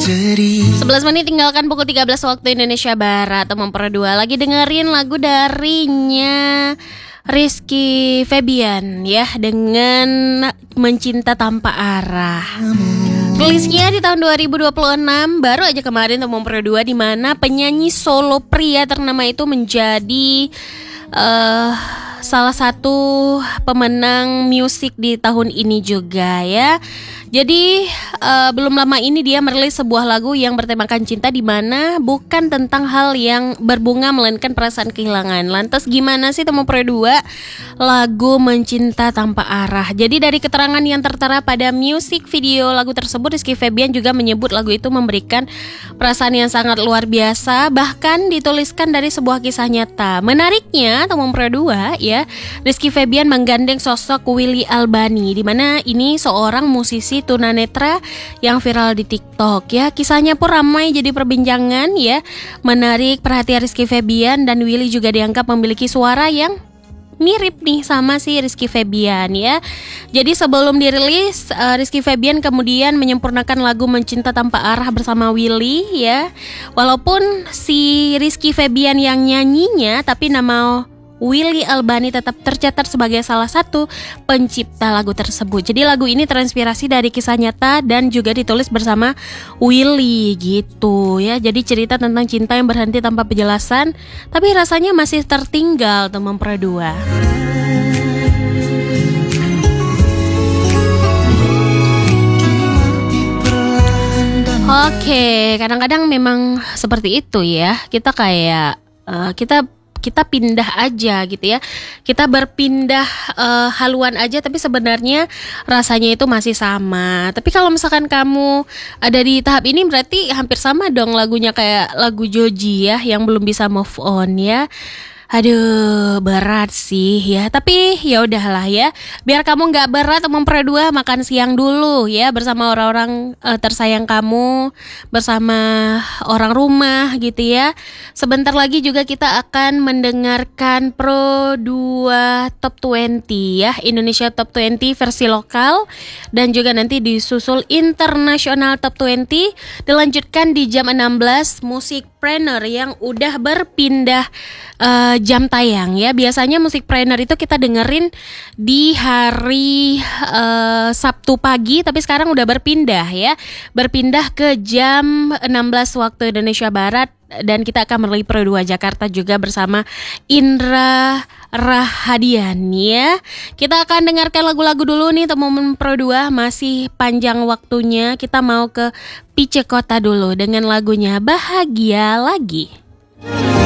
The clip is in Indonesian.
11 menit tinggalkan pukul 13 waktu Indonesia Barat. Teman Pro 2 lagi dengerin lagu darinya Rizky Febian ya, dengan Mencinta Tanpa Arah. Rilisnya di tahun 2026, baru aja kemarin Teman Pro 2, di mana penyanyi solo pria ternama itu menjadi salah satu pemenang musik di tahun ini juga ya. Jadi belum lama ini dia merilis sebuah lagu yang bertemakan cinta, di mana bukan tentang hal yang berbunga melainkan perasaan kehilangan. Lantas gimana sih Teman Pro 2 lagu Mencinta Tanpa Arah? Jadi dari keterangan yang tertera pada musik video lagu tersebut, Rizky Febian juga menyebut lagu itu memberikan perasaan yang sangat luar biasa, bahkan dituliskan dari sebuah kisah nyata. Menariknya Teman Pro 2 ya, Rizky Febian menggandeng sosok Willy Albani, di mana ini seorang musisi tunanetra yang viral di TikTok ya. Kisahnya pun ramai jadi perbincangan ya. Menarik perhatian Rizky Febian, dan Willy juga dianggap memiliki suara yang mirip nih sama si Rizky Febian ya. Jadi sebelum dirilis, Rizky Febian kemudian menyempurnakan lagu Mencinta Tanpa Arah bersama Willy ya. Walaupun si Rizky Febian yang nyanyinya, tapi nama Willy Albani tetap tercatat sebagai salah satu pencipta lagu tersebut. Jadi lagu ini terinspirasi dari kisah nyata dan juga ditulis bersama Willy gitu ya. Jadi cerita tentang cinta yang berhenti tanpa penjelasan, tapi rasanya masih tertinggal Teman Pro 2. Oke, kadang-kadang memang seperti itu ya. Kita kayak kita pindah aja gitu ya. Kita berpindah haluan aja, tapi sebenarnya rasanya itu masih sama. Tapi kalau misalkan kamu ada di tahap ini, berarti hampir sama dong lagunya kayak lagu Joji ya, yang belum bisa move on ya. Aduh, berat sih ya. Tapi ya udahlah ya. Biar kamu nggak berat, Teman Pro 2 makan siang dulu ya bersama orang-orang tersayang kamu, bersama orang rumah gitu ya. Sebentar lagi juga kita akan mendengarkan Pro 2 Top 20 ya, Indonesia Top 20 versi lokal, dan juga nanti disusul internasional Top 20. Dilanjutkan di jam 16 Musikpreneur yang udah berpindah jam tayang ya. Biasanya Musikpreneur itu kita dengerin di hari Sabtu pagi, tapi sekarang udah berpindah ya. Berpindah ke jam 16 waktu Indonesia Barat, dan kita akan melalui Pro 2 Jakarta juga bersama Indra Rahadian ya. Kita akan dengarkan lagu-lagu dulu nih Teman Pro 2, masih panjang waktunya. Kita mau ke Pice Kota dulu dengan lagunya Bahagia Lagi.